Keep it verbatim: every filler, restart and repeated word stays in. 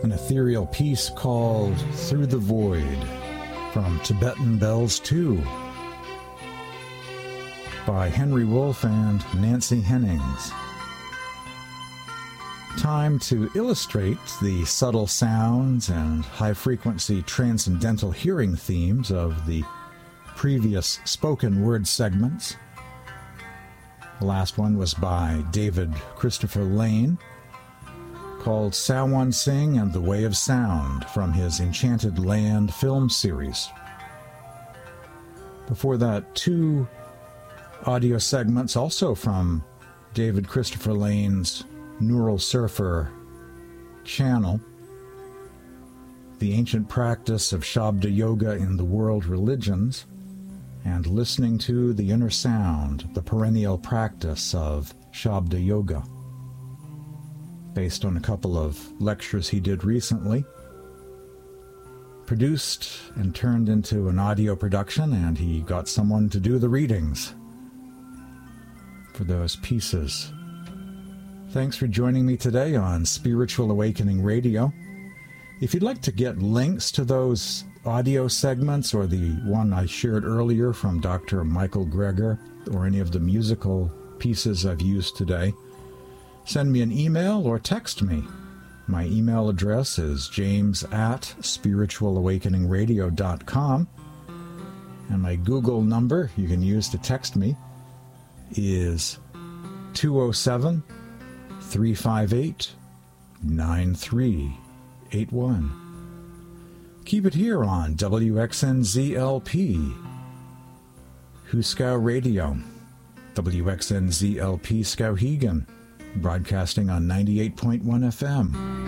an ethereal piece called Through the Void from Tibetan Bells two by Henry Wolf and Nancy Hennings. Time to illustrate the subtle sounds and high-frequency transcendental hearing themes of the previous spoken word segments. The last one was by David Christopher Lane, called Sawan Singh and the Way of Sound from his Enchanted Land film series. Before that, two audio segments also from David Christopher Lane's Neural Surfer channel, The Ancient Practice of Shabda Yoga in the World Religions, and Listening to the Inner Sound, the Perennial Practice of Shabda Yoga, based on a couple of lectures he did recently, produced and turned into an audio production, and he got someone to do the readings for those pieces. Thanks for joining me today on Spiritual Awakening Radio. If you'd like to get links to those audio segments or the one I shared earlier from Doctor Michael Greger or any of the musical pieces I've used today, send me an email or text me. My email address is james at spiritual awakening radio dot com, and my Google number you can use to text me is two oh seven, three five eight, nine three eight one. Keep it here on W X N Z L P, Huskow Radio, W X N Z L P Skowhegan, broadcasting on ninety-eight point one F M.